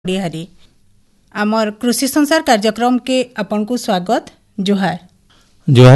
बिहारी आमर कृषि संसार कार्यक्रम के आपन को स्वागत जोहार जोहार।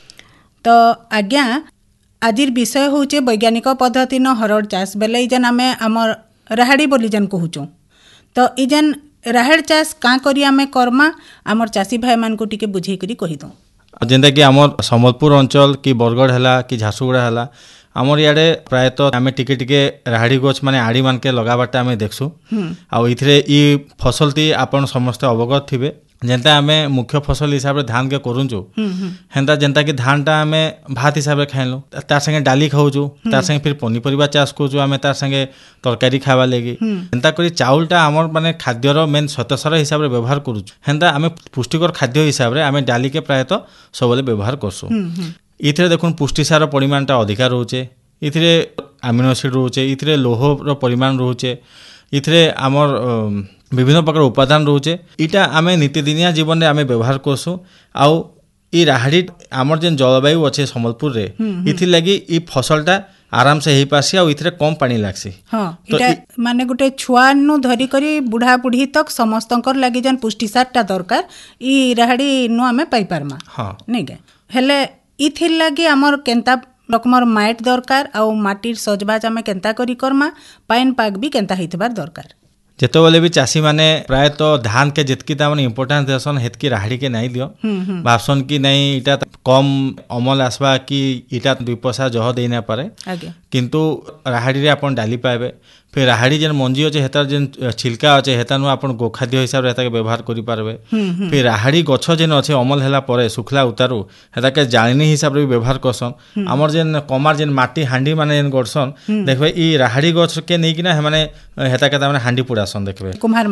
तो आज्ञा आजिर विषय होचे वैज्ञानिक पद्धति न हरड़ चाष बेले इजन आमे आमर राहाड़ी बोली जन कहूचो। तो इजन राहड़ चाष का करी आमे करमा आमर चाषी भाई मान को टिके बुझे करी कहि दो। जेंता कि आमर संबलपुर अंचल कि बरगढ़ हैला कि झारसुगुड़ा हैला आमर इयाडे प्रायतः आमे टिके टिके राहाड़ी गछ माने आड़ी मान के लगाबाटा आमे देखसु आ इथरे ई फसल ती आपण समस्त अवगत थिबे। जेंता आमे मुख्य फसल हिसाब रे धान के करूंचु हेंता जेंता कि धान टा आमे भात हिसाब रे खाइलु तार संगे डाली खाउचु तार संगे फिर पनीपरिबा चाष करचु आमे तार संगे तरकारी खावा लेगी हेंता करी चाउल टा आमर माने खाद्य रो मेन श्वेतसार हिसाब रे व्यवहार करूचु हेंता आमे पुष्टिकर खाद्य हिसाब रे आमे डाली के प्रायतः सबले व्यवहार करसु। इथरे देखुन पुष्टिसार परिमाण टा अधिका रहउचे इथरे अमीनो एसिड रहउचे इथरे लोह रो परिमाण रहउचे इथरे आमर विभिन्न प्रकार उपादान रहउचे इटा आमे नित्यदिनिया जीवन रे आमे व्यवहार करसु। आउ ई राहाड़ी आमर जेन जलवायु अच्छे संबलपुर रे इथि लगी ई फसलटा आराम से हेई पासी आ इथरे कम पानी लागसी। हां तो इटा माने गुटे छुआ नु धरी करी बुढ़ा बुढ़ी तक समस्तंकर लागि जन पुष्टिसारटा दरकार ई राहाड़ी नु आमे पाई पारमा। हां नै गे हेले इथिर लागि आमर केनता रकमर माइट दरकार आ माटीर सजबाज आमे केनता करी करमा पाइन पाग भी केनता हेतबार दरकार। जेतबले भी चाषी माने प्रायतः धान के जितकी तामने इम्पोर्टेंस देसन हेतकी राहाड़ी के नहीं दियो भाबसन कि नहीं इटा कम अमल आसबा कि इटा 2 पैसा जह देना पारे किंतु राहाड़ी रे आपण डाली पाबे फिर राहाड़ी जेन मंजी अच्छे हेतार जेन छिलका अच्छे हेतानु आपण गोखाद्य हिसाब रे हेता के व्यवहार करि पारबे। फिर राहाड़ी गछ जेन अच्छे अमल हेला परे सुखला उतारू हेता के जाळनी हिसाब रे व्यवहार करसन। हमर जेन कमार जेन माटी हांडी माने जेन गडसन देखबे ई राहाड़ी गछ के नै कि ना माने हेता के तामने हांडी पुडासन देखबे कुम्हार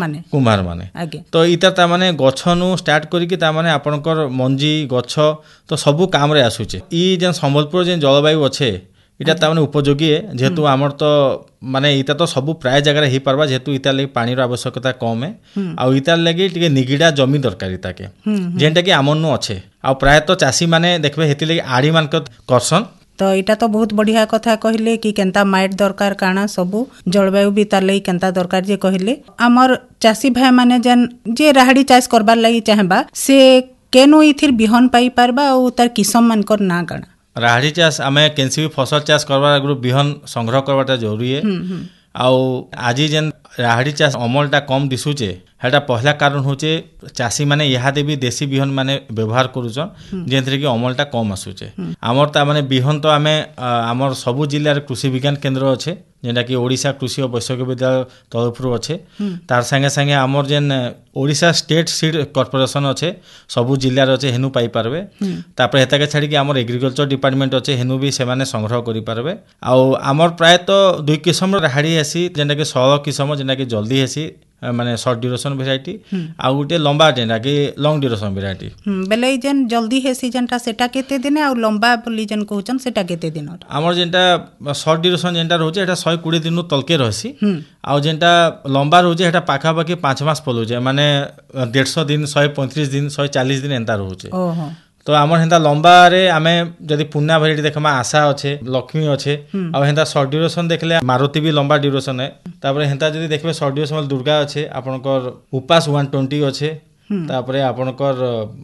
माने तो इता तामने गछनु स्टार्ट करी कि तामने आपनकर मंजी गछ तो सबु काम रे आसुचे। ई जेन संबलपुर जेन जलवायु अच्छे इटा तामने उपयोगी है जेहेतु आमर तो माने इता तो सबु प्राय जगह ही पारबा जेहेतु इता लगी पानी रो आवश्यकता कम है आ इता लगी टिके निगिडा जमी दरकारी ताके जेंटा कि आमनु अच्छे आ प्राय तो चाषी माने देखबे हेति लगी आड़ी मान करसन। तो इटा तो बहुत बढ़िया कथा कहले कि केनता माइट दरकार काना सबु जलवायु भी तार लई केनता दरकार जे कहले आमर चाषी भाई माने जन जे राहाड़ी चाष करबार लगी चाहबा से केनो इथिर बिहन पाई पारबा और तार किसम मानकर ना काना राहाड़ी चाष आमे केनसी भी फसल चाष करबार आगु बिहन संग्रह करबाटा जरूरी है। आउ आज जेन राहाड़ी चाष अमलटा कम दिसुचे हेटा पहला कारण होचे चाषी माने इहादे भी देसी बिहन माने व्यवहार करूछन जेंथरे कि अमलटा कम आसुचे। आमर ता माने बिहन तो आमे आमर सबु जिल्ला रे कृषि विज्ञान केंद्र अच्छे जेंटा कि ओडिशा कृषि और वैषयिक विद्यालय तरफरु अच्छे तार संगे संगे आमर जेन ओडिशा स्टेट सीड कॉर्पोरेशन अच्छे सबु जिल्ला रे अच्छे हेनु पाई पारबे तापर हेता के छाडी कि आमर एग्रीकल्चर डिपार्टमेंट अच्छे हेनु भी से माने संग्रह करि पारबे। आउ आमर प्रायतः 2 किस्म राहाड़ी आसी जेंटा कि 16 किस्म जेंटा कि जल्दी आसी माने शॉर्ट ड्यूरेशन वेराइटी आ गुटे लंबा जेंटा कि लॉन्ग ड्यूरेशन वेराइटी बेले जेन जल्दी हे सीजनटा सेटा केते दिन आ लंबा बोली जेन कहउचन सेटा केते दिन हमर जेंटा शॉर्ट ड्यूरेशन जेंटा रहउचे एटा 120 दिन तलके रहसी आ जेंटा लंबा रहउचे एटा पाखा पाखी 5 मास पलुचे माने 150 दिन 135 दिन 140 दिन एंता रहउचे। तो आमर हेंता लंबा रे आमे जदी पुन्ना वेराइटी देखमा आशा अच्छे लक्ष्मी अच्छे आ हेंता शॉर्ट ड्यूरेशन देखले मारुति भी लंबा ड्यूरेशन है तापर हेंता जदी देखबे शॉर्ट ड्यूरेशन दुर्गा अच्छे आपनकर उपास 120 अच्छे तापर आपनकर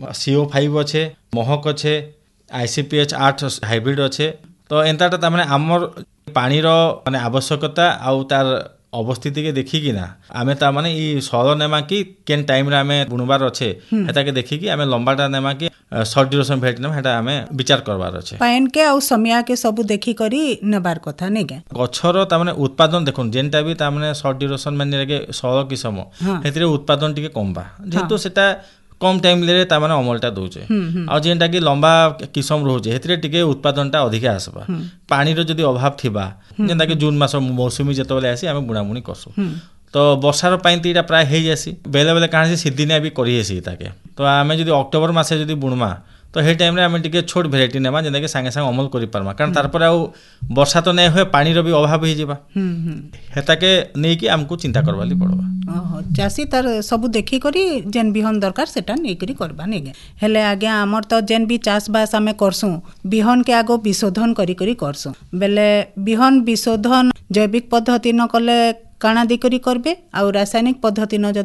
CO5 अच्छे महक अच्छे ICPH 8 हाइब्रिड अच्छे। तो एंताटा तामाने आमर पानी रो माने आवश्यकता आउ तार अवस्थिति के देखी कि ना आमे ता माने ई सरो नेमा कि केन टाइम रे आमे बुनबार अच्छे हेता के देखी कि आमे लंबाटा नेमा कि शॉर्ट ड्यूरेशन भेट नेमा हेटा आमे विचार करबार अच्छे पाइन के आ समय के सब देखी करी नेबार कथा नै के गछरो ता माने उत्पादन देखुन जेनटा भी ता माने शॉर्ट ड्यूरेशन माने रे 16 किसम हेतिरे उत्पादन टिके कम बा जेतो सेटा कम टाइम ले ता माने अमलटा दोचे आ जेनटा कि लंबा किसम रहउचे हेतिरे टिके उत्पादनटा अधिका आसबा पानी रो जदी अभाव थिबा जेनटा कि जून मास मौसमी जेतबले आसी आमे बुणाबुणी करसु तो वर्षार पाइन तीटा प्राय हे जासी बेले बेले काहे सिद्धिने भी करि हेसी ताके तो आमे जदी अक्टोबर मासे जदी बुणमा तो हे टाइम रे आमे टिके छोट वेराइटी नेमा जेनटा कि संगे संगे अमल करि पारमा कारण तार पर आ वर्षा तो नै होय पानी रो भी अभाव हे जिबा हेता के नै कि हमको चिंता करबाली पड़बा चाषी तार सब देखी करी जेन बिहन दरकार सेटा नै करी करबा नै हेले आगे हमर तो जेन भी चाष बास आमे करसु बिहन के आगो विशोधन करी करी करसु बेले बिहन विशोधन जैविक पद्धति न कले काना दी करी करबे आ रासायनिक पद्धति न